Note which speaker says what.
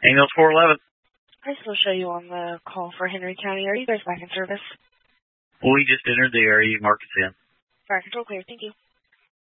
Speaker 1: Ambulance 411.
Speaker 2: I still show you on the call for Henry County. Are you guys back in service?
Speaker 1: We just entered the area. You mark us in.
Speaker 2: Fire control clear. Thank you.